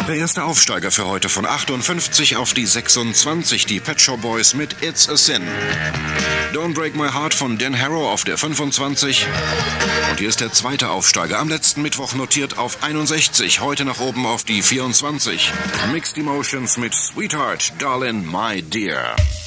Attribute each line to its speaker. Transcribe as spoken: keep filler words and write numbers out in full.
Speaker 1: Der erste Aufsteiger für heute von achtundfünfzig auf die sechsundzwanzig, die Pet Shop Boys mit It's a Sin. Don't Break My Heart von Dan Harrow auf der fünfundzwanzig. Und hier ist der zweite Aufsteiger, am letzten Mittwoch notiert auf einundsechzig, heute nach oben auf die vierundzwanzig. Mixed Emotions mit Sweetheart, Darling, My Dear.